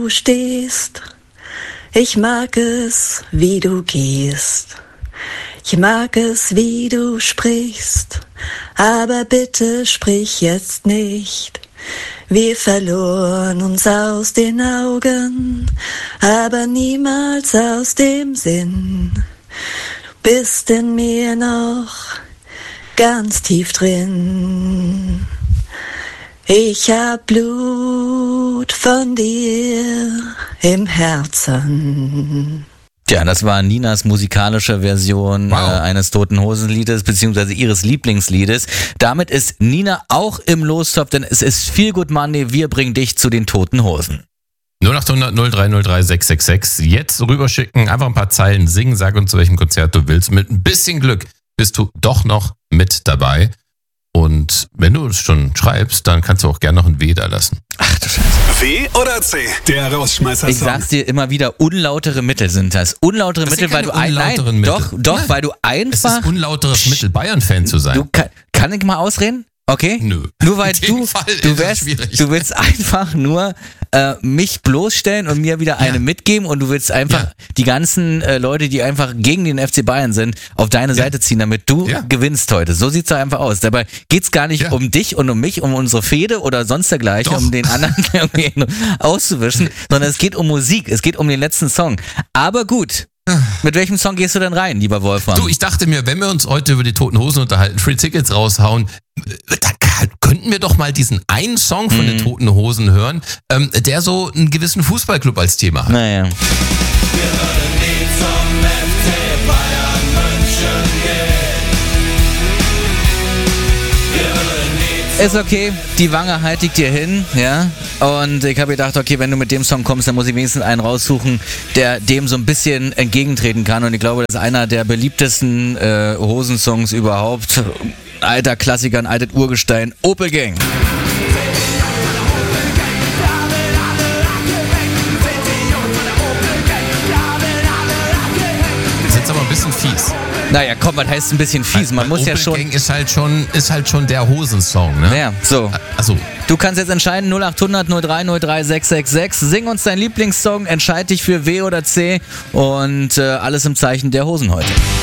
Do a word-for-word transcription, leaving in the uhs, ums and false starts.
Du stehst, ich mag es, wie du gehst. Ich mag es, wie du sprichst, aber bitte sprich jetzt nicht. Wir verloren uns aus den Augen, aber niemals aus dem Sinn. Du bist in mir noch ganz tief drin. Ich hab Blut von dir im Herzen. Ja, das war Ninas musikalische Version Wow. äh, eines Toten-Hosen-Liedes, beziehungsweise ihres Lieblingsliedes. Damit ist Nina auch im Lostopf, denn es ist Feel Good Monday, wir bringen dich zu den Toten Hosen. null acht hundert null drei null drei sechs sechs sechs. Jetzt rüberschicken, einfach ein paar Zeilen singen, sag uns, zu welchem Konzert du willst. Mit ein bisschen Glück bist du doch noch mit dabei. Und wenn du es schon schreibst, dann kannst du auch gerne noch ein W da lassen. Ach du Scheiße. W oder C? Der Rausschmeißer-Song. Ich sag's dir immer wieder, unlautere Mittel sind das. Unlautere Das sind Mittel, weil du keine ein, nein, unlauteren Mittel. doch, doch, Nein. weil du Es einfach, ist unlauteres Mittel, Bayern-Fan zu sein. du kann, kann ich mal ausreden? Okay? Nö. Nur weil In dem du, Fall ist du es wärst, schwierig. du willst einfach nur äh, mich bloßstellen und mir wieder eine Ja. mitgeben und du willst einfach Ja. die ganzen äh, Leute, die einfach gegen den F C Bayern sind, auf deine Ja. Seite ziehen, damit du Ja. gewinnst heute. So sieht's doch einfach aus. Dabei geht's gar nicht Ja. um dich und um mich, um unsere Fehde oder sonst dergleichen, Doch. um den anderen irgendwie auszuwischen, sondern es geht um Musik, es geht um den letzten Song. Aber gut, mit welchem Song gehst du denn rein, lieber Wolfram? Du, ich dachte mir, wenn wir uns heute über die Toten Hosen unterhalten, Free Tickets raushauen, da könnten wir doch mal diesen einen Song von Mhm. den Toten Hosen hören, ähm, der so einen gewissen Fußballclub als Thema hat. Naja. Ist okay, die Wange halte ich dir hin, ja. Und ich habe gedacht, okay, wenn du mit dem Song kommst, dann muss ich wenigstens einen raussuchen, der dem so ein bisschen entgegentreten kann. Und ich glaube, das ist einer der beliebtesten äh, Hosensongs überhaupt. Alter Klassiker, ein altes Urgestein, Opel Gang. Das ist jetzt aber ein bisschen fies. Naja, komm, was heißt ein bisschen fies? Man Weil muss ja Opel schon... Gang ist halt schon, ist halt schon der Hosensong, ne? Ja, so. Also, Du kannst jetzt entscheiden, null acht hundert null drei null drei sechs sechs sechs. Sing uns deinen Lieblingssong, entscheid dich für W oder C und äh, alles im Zeichen der Hosen heute.